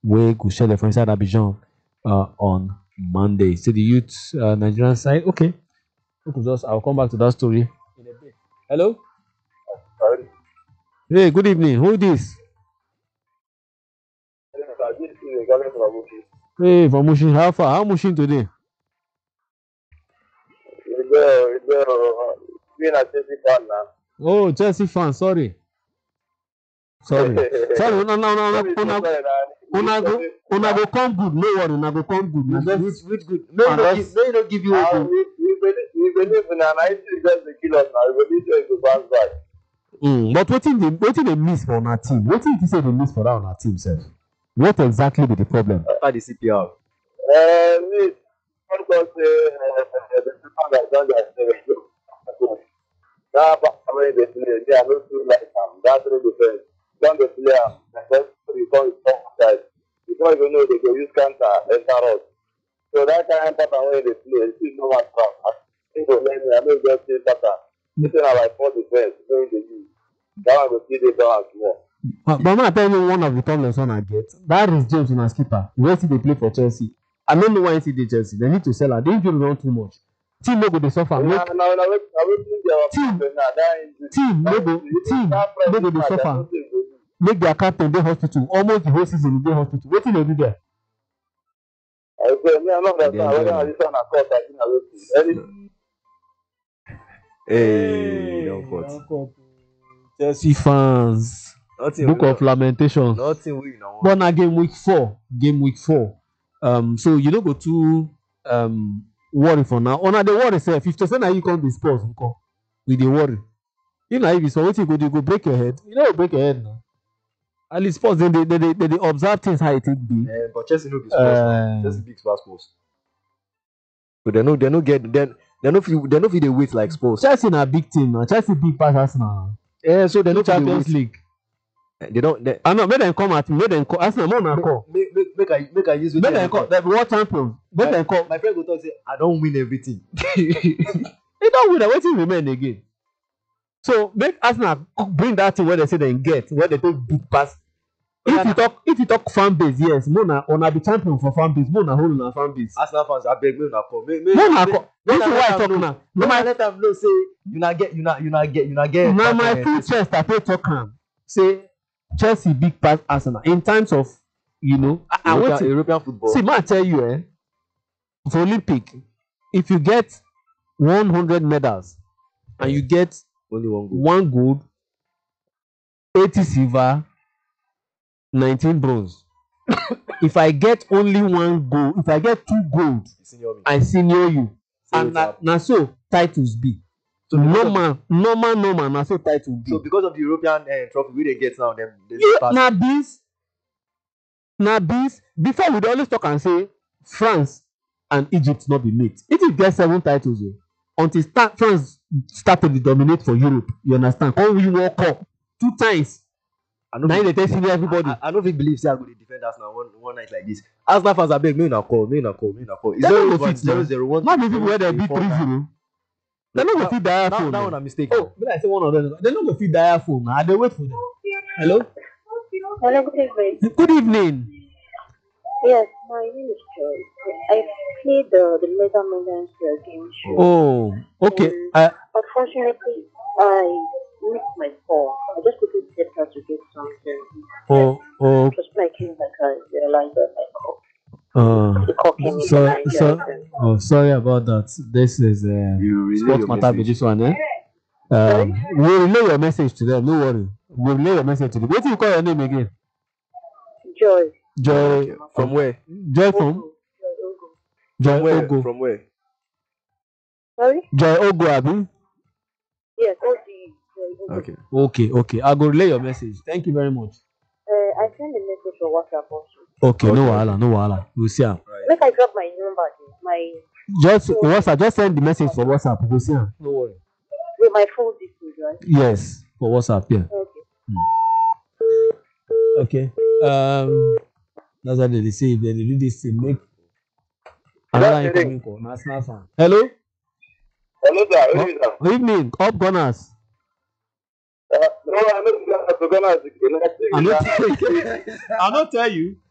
we go share for inside Abidjan on Monday. So the youth Nigerian side, okay. I'll come back to that story in a bit. Hello? Hey, good evening. Who is this? Hey, from Mushin. How far? How Mushin today? Oh, Chelsea fan. Sorry. Sorry. Una go come good. No worry. Una go come good. Which good? May not give you hope. We believe in an IT just the kill us now. We believe it will bounce back. But what they miss for our team? What if you say they miss for that on our team, sir? What exactly be the problem? At the CPR. Me, because the people that done that, that when they play, they are not too like that's the defense. Don't the player, that's you call it offside. Before you know they go use counter, enter us. So that kind of pattern when they play, it's no one strong. I think let me, I know just say pattern. This is like 4 defense, when they use. That one will see the balance more. But I'm tell you one of the problems I get. That is James in a skipper. Where did they play for Chelsea? I don't know why it's the Chelsea. They need to sell her. They injury run too much. Team no go dey suffer. Team no go dey suffer. Make their captain dey hospital. Almost the whole season dey hospital. Wetin dey do there? I say me, I know that whether this one across, I think I will see. Hey, don't cut. Chelsea fans. Nothing Book of Lamentations. Nothing we know. But na game week 4. So you don't go to worry for now. Una dey worry say 50% na you come be sports nko. We dey worry. If na if so wetin you go break your head. You know break your head now. At least sports they observe things how it be. But Chelsea no be sports. Chelsea big sports. But they no get they no feel they wait like sports. Chelsea na big team now. Chelsea big pass Arsenal. Yeah, so they no Champions League. They don't. I know. Make them come at me. Make them call. Arsenal more na call. Make I use. Make them call. They be world champion. Make them call. My friend go talk say I don't win everything. They don't win. Wetin remain again? So make Arsenal bring that thing where they say they get where they take big pass. If you talk fan base, yes, Mona be champion for fan base. Mona hold on fan base. Arsenal fans, I beg me una call. Mona call. This is why I talk now. No man let them know say you not get. Now my full chest I pay talk am say Chelsea big pass Arsenal in terms of European football. See, man, I tell you, for Olympic, if you get 100 medals and you get only one gold, 80 silver, 19 bronze. If I get only one gold, if I get 2 gold, I senior you. And na so titles be. So normal, na so title be. So because of the European trophy we dey get now, them na this. Before we dey always talk and say France and Egypt not be mate. Egypt get 7 titles until France started to dominate for Europe. You understand? When we World Cup 2 times. Now they tell senior everybody. I don't think believe say I go to defend Arsenal one night like this. Arsenal fans abeg me na call. It's 0-0. Not the people where they beat 3-0. They no go fit dial phone. That one a mistake. Oh, but I say one of them. They no go fit dial phone. Now they wait for them. Hello. Hello, good evening. Good evening. Yes, my name is Joy. I played the Mega Millions game show. Oh, okay. Unfortunately, I missed my call. I just quickly stepped out to get something. Oh. Just when I came back, I realized that my call. The call came in. Sorry about that. This is Sports Matter with this one, we'll relay your message to them. No worry. We'll relay your message to them. What do you call your name again? Joy. From where? Joy from? Joy Ogo. From where? Sorry? Joy Ogo, Abi? Yes, Okay. I'll go relay your message. Thank you very much. I sent a message for WhatsApp also. Okay, no wahala. We'll see her. Make I drop my number. Just send the message for WhatsApp. We'll see her. No worry. With my full details, right? Yes, for WhatsApp, yeah. Okay. Okay. That's what they say. If they do this thing, make another incoming call. National fan. Hello, sir. Good evening. Up Gunners. No, I'm not going to I'll not tell you.